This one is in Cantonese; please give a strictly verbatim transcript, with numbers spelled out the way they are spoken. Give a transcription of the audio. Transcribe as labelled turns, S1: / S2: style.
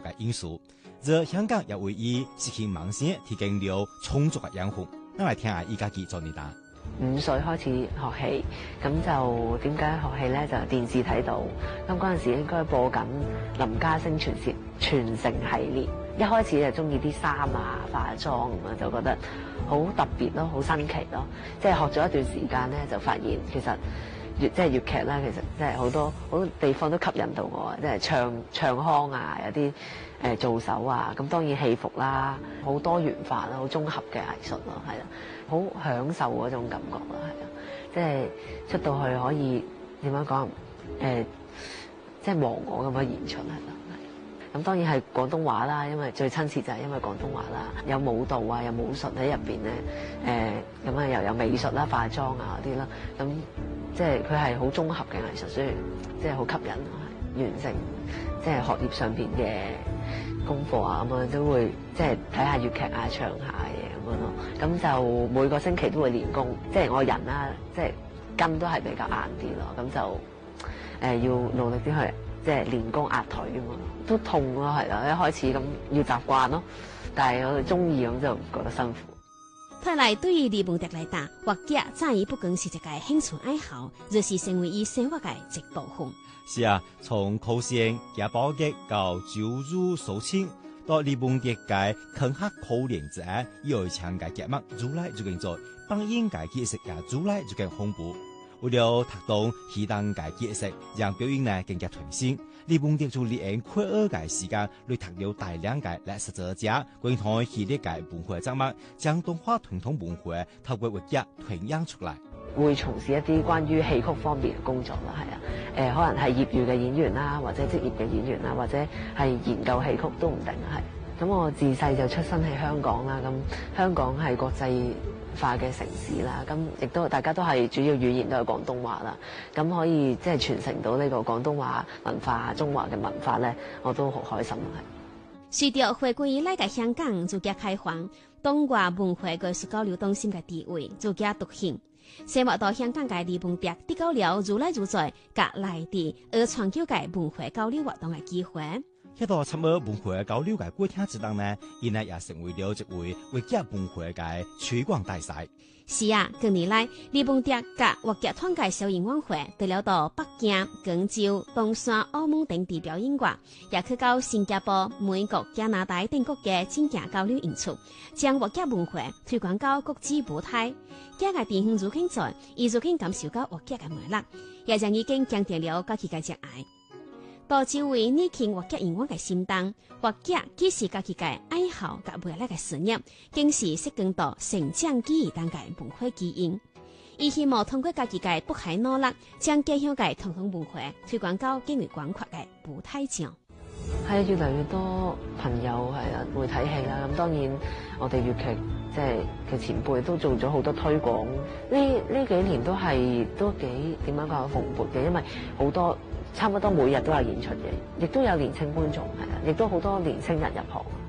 S1: 嘅因素。而香港也為以實行盲線提供了充足嘅養分。我嚟聽下依家嘅做呢單。
S2: 五歲開始學戲，咁就點解學戲咧？就電視睇到，咁嗰陣時應該播緊林家聲傳説傳承系列。一開始就中意啲衫啊、化妝咁樣，就覺得好特別咯，好新奇咯。即係學咗一段時間咧，就發現其實粵即係粵劇啦，其實即係好多好多地方都吸引到我，即係唱唱腔啊，有啲誒做手啊，咁當然戲服啦，好多元化啦，好綜合嘅藝術咯，係啦，好享受嗰種感覺啦，係啊，即係出到去可以點樣講誒，即係忘我咁樣演出係啦。咁當然係廣東話啦，因為最親切就係因為廣東話啦，有舞蹈啊，有武術喺入邊咧，誒咁啊又有美術啦、化妝啊嗰啲啦，咁即係佢係好綜合嘅藝術，所以即係好吸引，完成即係學業上邊嘅功課啊咁樣都會即係睇下粵劇啊、唱下嘢咁樣咯。咁就每個星期都會練功，即係我人啦，即係筋都係比較硬啲咯，咁就誒、呃、要努力啲去。即係練功壓腿啊嘛，都痛咯，係啦，一開始咁要習慣咯，但係我哋中意咁就唔覺得辛苦。
S3: 睇來對於李文迪來講，話劇早已不光是一個興趣愛好，而是成為伊生活嘅一部分。
S1: 是啊，從口線、夾包劇到酒肉抒情，到李文迪嘅坑客口練之外，有一場嘅節目做來就跟做幫應該嘅食嘅做來就跟恐怖。為了達到適當嘅解釋，讓表演呢更加團結。李文迪就利用快二嘅時間，嚟達到大量嘅歷史作者，共同系列嘅文化節目，將動畫傳統文化透過活劇傳揚出嚟。
S2: 會從事一啲關於戲曲方面嘅工作啦，係啊，誒、呃、可能係業餘嘅演員啦，或者職業嘅演員啦，或者係研究戲曲都唔定係。咁我自細就出生喺香港啦，咁香港係國際化嘅城市啦，咁亦都大家都係主要語言都係廣東話啦，咁可以即係傳承到呢個廣東話文化、中華嘅文化咧，我都好開心係。
S3: 隨着回歸以來嘅香港逐漸開放，東華文化藝術交流中心嘅地位逐漸凸顯，生活到香港嘅李文迪得到了如來如在、甲內地而長久嘅文化交流活動嘅機會。
S1: 一個參與文化交流嘅過程之中呢，現在也成為了一位活劇文化嘅推廣大使。
S3: 是啊，近年來李文迪甲活劇團嘅小演晚會得了到北京、廣州、東山、澳門等地表演過，也去到新加坡、美國、加拿大等國嘅進行交流演出，將活劇文化推廣到國際舞台。這個地方如今在，伊如今感受到活劇嘅魅力，也將已經強調了家己嘅熱愛。到周圍年輕活劇演員嘅心當，活劇既是家己嘅愛好，甲未來嘅事業，更是涉及到成長記憶當嘅文化基因。伊希望通過家己嘅不懈努力，將家鄉嘅傳統文化推廣到更為廣闊嘅舞台上。
S2: 係越嚟越多朋友係啊會睇戲啦，咁當然我哋粵劇即係嘅前輩都做咗好多推廣。呢呢幾年都係都幾點樣講蓬勃嘅，因為好多。差唔多每日都有演出嘅，亦都有年青觀眾係啊，亦都好多年青人入行。